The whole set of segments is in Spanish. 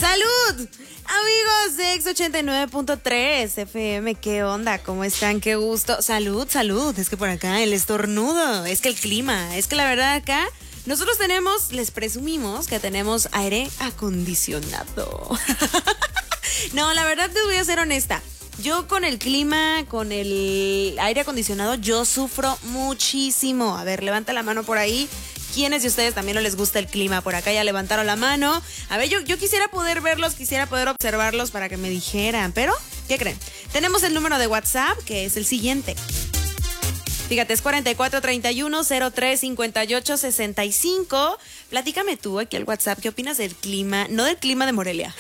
¡Salud! Amigos de X89.3 FM, ¿qué onda? ¿Cómo están? ¡Qué gusto! ¡Salud, salud! Es que por acá el estornudo, es que el clima, es que la verdad acá nosotros les presumimos que tenemos aire acondicionado. No, la verdad les voy a ser honesta. Yo con el clima, con el aire acondicionado, yo sufro muchísimo. A ver, levanta la mano por ahí. ¿Quiénes de ustedes también no les gusta el clima? Por acá ya levantaron la mano. A ver, yo quisiera poder verlos, quisiera poder observarlos para que me dijeran. Pero, ¿qué creen? Tenemos el número de WhatsApp, que es el siguiente. Fíjate, es 4431-0358-65. Platícame tú aquí al WhatsApp, ¿qué opinas del clima? No del clima de Morelia,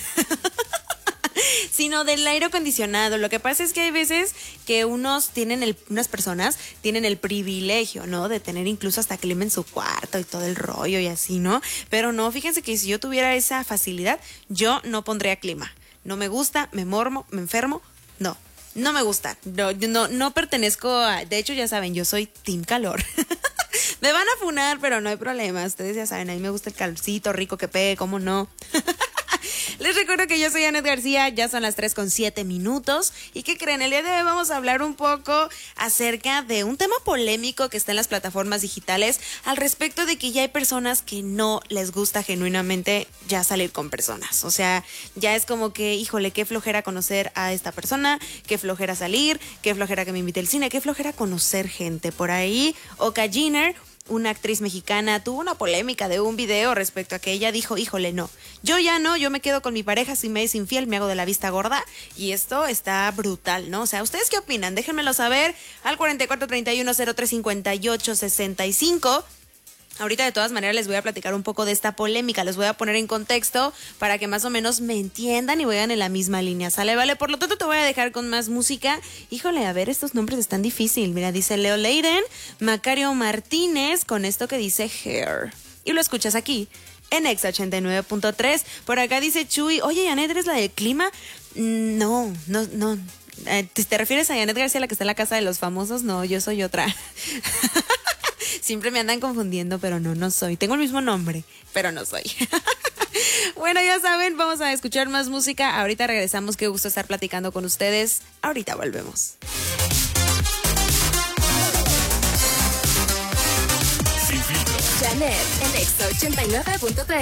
sino del aire acondicionado. Lo que pasa es que hay veces que unas personas tienen el privilegio, ¿no? De tener incluso hasta clima en su cuarto y todo el rollo y así, ¿no? Pero no, fíjense que si yo tuviera esa facilidad, yo no pondría clima. No me gusta, me mormo, me enfermo, no. No me gusta, no pertenezco a... De hecho, ya saben, yo soy team calor. Me van a funar, pero no hay problema. Ustedes ya saben, a mí me gusta el calorcito rico que pegue, ¿cómo no? Les recuerdo que yo soy Anet García, ya son las 3:07. ¿Y qué creen? El día de hoy vamos a hablar un poco acerca de un tema polémico que está en las plataformas digitales al respecto de que ya hay personas que no les gusta genuinamente ya salir con personas. O sea, ya es como que, híjole, qué flojera conocer a esta persona, qué flojera salir, qué flojera que me invite al cine, qué flojera conocer gente. Por ahí, Oka Jenner, una actriz mexicana, tuvo una polémica de un video respecto a que ella dijo, híjole, no, yo ya no, yo me quedo con mi pareja, si me es infiel me hago de la vista gorda, y esto está brutal, ¿no? O sea, ¿ustedes qué opinan? Déjenmelo saber al 4431-0358-65. Ahorita de todas maneras les voy a platicar un poco de esta polémica, les voy a poner en contexto para que más o menos me entiendan y vayan en la misma línea, ¿sale? Vale, por lo tanto te voy a dejar con más música. Híjole, a ver, estos nombres están difíciles. Mira, dice Leo Leiden, Macario Martínez, con esto que dice Hair. Y lo escuchas aquí en X89.3. Por acá dice Chuy, oye, Janet, ¿eres la del clima? No. ¿Te refieres a Janet García, la que está en la casa de los famosos? No, yo soy otra. Siempre me andan confundiendo, pero no soy. Tengo el mismo nombre, pero no soy. Bueno, ya saben, vamos a escuchar más música. Ahorita regresamos. Qué gusto estar platicando con ustedes. Ahorita volvemos. Janet en X89.3.